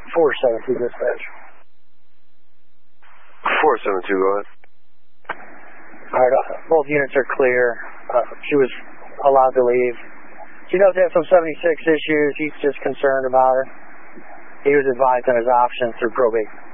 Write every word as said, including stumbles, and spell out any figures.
four seven two dispatch. four seven two, go ahead. Alright, uh, both units are clear. Uh, she was allowed to leave. She does have some seventy-six issues. He's just concerned about her. He was advised on his options through probate.